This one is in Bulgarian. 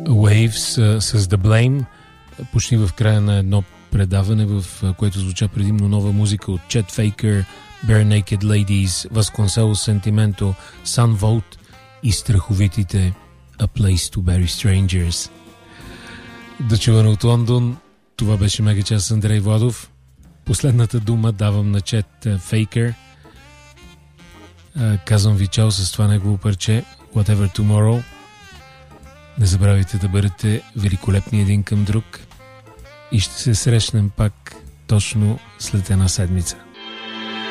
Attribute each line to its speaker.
Speaker 1: Waves с The Blame, почти в края на едно предаване, в което звуча предимно нова музика от Chet Faker, Bare Naked Ladies, Vasconcelos Sentimento, Sun Volt и страховитите A Place to Bury Strangers. Дочуване от Лондон, това беше Мегачас с Андрей Владов. Последната дума давам на Chet Faker. Казвам ви чао с това негово парче Whatever Tomorrow. Не забравяйте да бъдете великолепни един към друг и ще се срещнем пак точно след една седмица.